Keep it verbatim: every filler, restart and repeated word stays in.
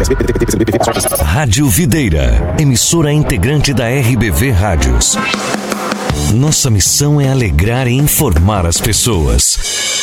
Rádio Videira, emissora integrante da R B V Rádios. Nossa missão é alegrar e informar as pessoas.